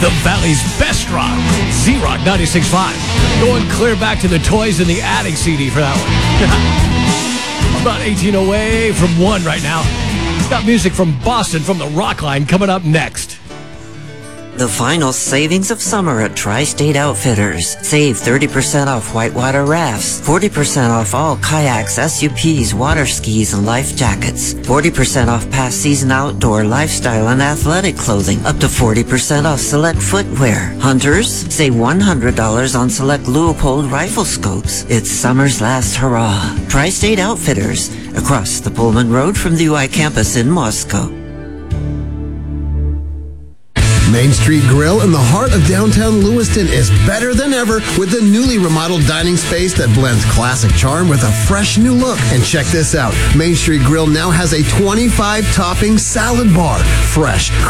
The Valley's best rock, Z-Rock 96.5. Going clear back to the Toys in the Attic CD for that one. About 18 away from 1 right now. Got music from Boston from the Rock Line coming up next. The final savings of summer at Tri-State Outfitters. Save 30% off whitewater rafts, 40% off all kayaks, SUPs, water skis, and life jackets, 40% off past season outdoor, lifestyle, and athletic clothing, up to 40% off select footwear. Hunters, save $100 on select Leupold rifle scopes. It's summer's last hurrah. Tri-State Outfitters, across the Pullman Road from the UI campus in Moscow. Main Street Grill in the heart of downtown Lewiston is better than ever with the newly remodeled dining space that blends classic charm with a fresh new look. And check this out. Main Street Grill now has a 25-topping salad bar. Fresh,